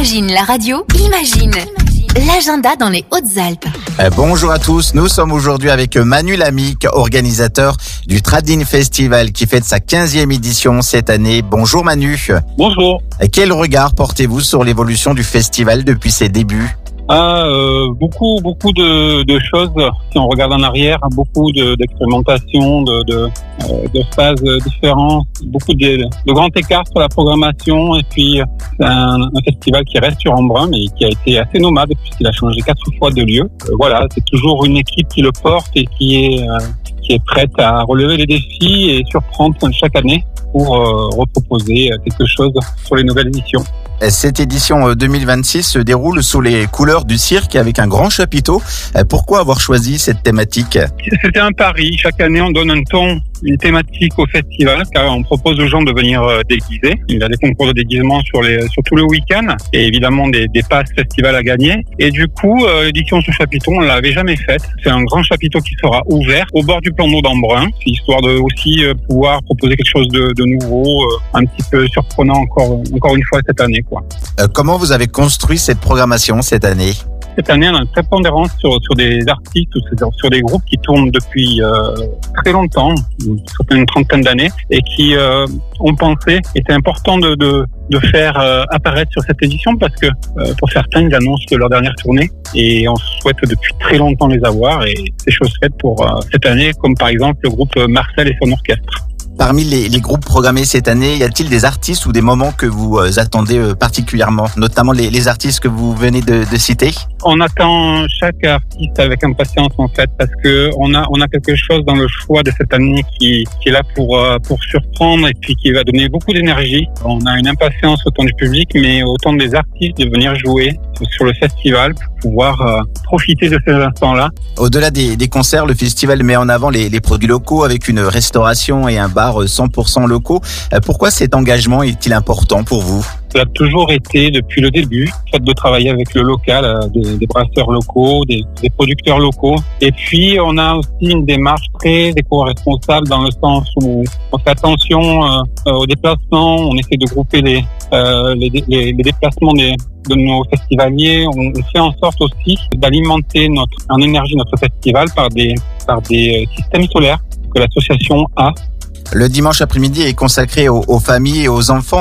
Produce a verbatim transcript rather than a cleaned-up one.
Imagine la radio, imagine l'agenda dans les Hautes-Alpes. Euh, bonjour à tous, nous sommes aujourd'hui avec Manu Lamic, organisateur du Tradin Festival qui fête sa quinzième édition cette année. Bonjour Manu. Bonjour. Et quel regard portez-vous sur l'évolution du festival depuis ses débuts ? Ah, euh, beaucoup, beaucoup de, de choses. Si on regarde en arrière, beaucoup de, d'expérimentations, de, de, euh, de phases différentes, beaucoup de, de grands écarts sur la programmation. Et puis, c'est un, un festival qui reste sur Embrun, mais qui a été assez nomade puisqu'il a changé quatre fois de lieu. Euh, voilà, c'est toujours une équipe qui le porte et qui est, euh, qui est prête à relever les défis et surprendre chaque année pour euh, reproposer quelque chose sur les nouvelles éditions. Cette édition deux mille vingt-six se déroule sous les couleurs du cirque avec un grand chapiteau. Pourquoi avoir choisi cette thématique ? C'était un pari. Chaque année, on donne un ton, une thématique au festival, car on propose aux gens de venir déguiser. Il y a des concours de déguisement sur les, sur tout le week-end et évidemment des, des passes festival à gagner. Et du coup, l'édition sous chapiteau, on l'avait jamais faite. C'est un grand chapiteau qui sera ouvert au bord du plan d'eau d'Embrun, histoire de aussi pouvoir proposer quelque chose de, de nouveau, un petit peu surprenant encore, encore une fois cette année, quoi. Euh, comment vous avez construit cette programmation cette année ? Cette année, on a une prépondérance sur, sur des artistes ou sur, sur des groupes qui tournent depuis euh, très longtemps, sur une trentaine d'années, et qui, euh, on pensait, était important de, de, de faire euh, apparaître sur cette édition parce que euh, pour certains, ils annoncent leur dernière tournée et on souhaite depuis très longtemps les avoir et c'est chose faite pour euh, cette année, comme par exemple le groupe Marcel et son orchestre. Parmi les, les groupes programmés cette année, y a-t-il des artistes ou des moments que vous euh, attendez euh, particulièrement, notamment les, les artistes que vous venez de, de citer ? On attend chaque artiste avec impatience en fait, parce que on a on a quelque chose dans le choix de cette année qui qui est là pour euh, pour surprendre et puis qui va donner beaucoup d'énergie. On a une impatience autant du public, mais autant des artistes de venir jouer sur le festival pour pouvoir euh, profiter de ces instants-là. Au-delà des, des concerts, le festival met en avant les, les produits locaux avec une restauration et un bar cent pour cent locaux. Pourquoi cet engagement est-il important pour vous ? Ça a toujours été, depuis le début, le fait de travailler avec le local, des, des brasseurs locaux, des, des producteurs locaux. Et puis, on a aussi une démarche très éco-responsable dans le sens où on fait attention euh, aux déplacements, on essaie de grouper les, euh, les, les, les déplacements des, de nos festivaliers. On fait en sorte aussi d'alimenter notre, en énergie notre festival par des, par des systèmes solaires que l'association a. Le dimanche après-midi est consacré aux, aux familles et aux enfants.